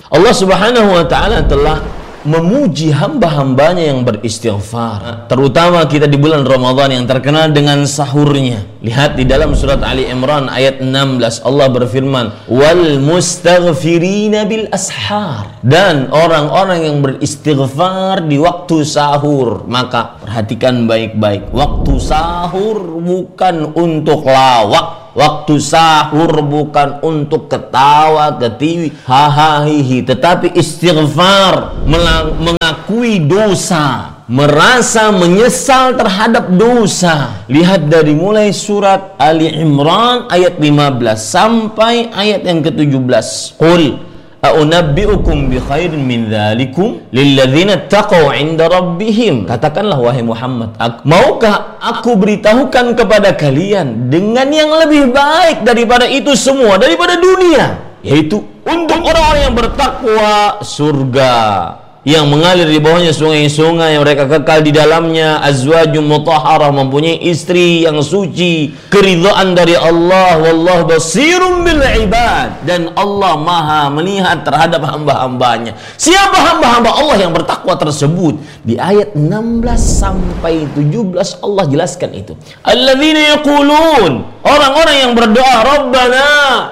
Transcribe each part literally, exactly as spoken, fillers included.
Allah Subhanahu wa taala telah memuji hamba-hambanya yang beristighfar, terutama kita di bulan Ramadan yang terkenal dengan sahurnya. Lihat di dalam surat Ali Imran ayat enam belas, Allah berfirman, wal mustaghfirina bil ashar, dan orang-orang yang beristighfar di waktu sahur. Maka perhatikan baik-baik, waktu sahur bukan untuk lawak. Waktu sahur bukan untuk ketawa, ketiwi, hahaha, tetapi istighfar, mengakui dosa, merasa menyesal terhadap dosa. Lihat dari mulai surat Ali Imran ayat lima belas sampai ayat yang ke tujuh belas. Qul a'unabbi'ukum bi khairin min dzalikum lilladzina taqaw 'inda rabbihim. Katakanlah wahai Muhammad, maukah aku beritahukan kepada kalian dengan yang lebih baik daripada itu semua, daripada dunia, yaitu untuk orang-orang yang bertakwa, surga yang mengalir di bawahnya sungai-sungai yang mereka kekal di dalamnya, azwajum mutahharah, mempunyai istri yang suci, keridhaan dari Allah, wallahu basirum bil ibad, dan Allah maha melihat terhadap hamba-hambanya. Siapa hamba-hamba Allah yang bertakwa tersebut? Di ayat enam belas sampai tujuh belas Allah jelaskan itu. Alladzina yaqulun, orang-orang yang berdoa, Rabbana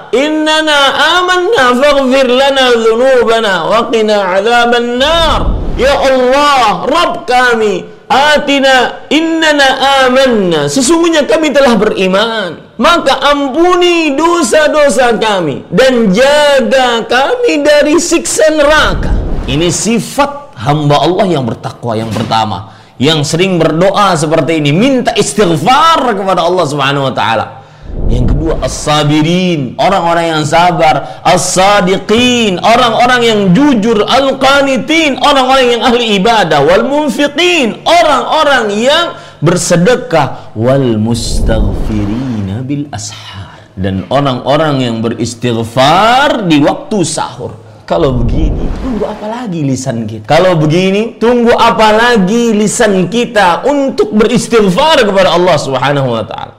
innana amanna faghfir lana dzunubana wa qina adzaban nar. Ya Allah, Rabb kami, atina innana amanna, sesungguhnya kami telah beriman, maka ampuni dosa-dosa kami dan jaga kami dari siksa neraka. Ini sifat hamba Allah yang bertakwa yang pertama, yang sering berdoa seperti ini, minta istighfar kepada Allah Subhanahu wa taala. Yang kedua, as-sabirin, orang-orang yang sabar, as-sadiqin, orang-orang yang jujur, al-qanitin, orang-orang yang ahli ibadah, wal munfiqin, orang-orang yang bersedekah, wal mustaghfirina bil ashar, dan orang-orang yang beristighfar di waktu sahur. Kalau begini, tunggu apa lagi lisan kita? Kalau begini, tunggu apa lagi lisan kita untuk beristighfar kepada Allah Subhanahu wa taala?